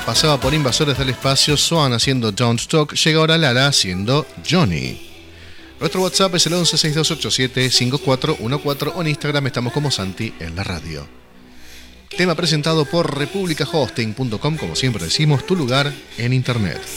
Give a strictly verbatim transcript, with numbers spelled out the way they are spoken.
pasaba por Invasores del Espacio, Swan haciendo Don't Talk, llega ahora Lala haciendo Johnny. Nuestro WhatsApp es el once sesenta y dos ochenta y siete cincuenta y cuatro catorce o en Instagram estamos como Santi en la radio. Tema presentado por republica hosting punto com, como siempre decimos, tu lugar en internet.